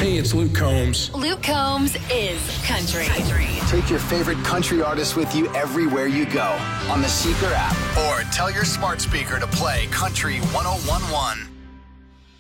Hey, it's Luke Combs. Luke Combs is country. Take your favorite country artists with you everywhere you go on the Seeker app, or tell your smart speaker to play Country 1011.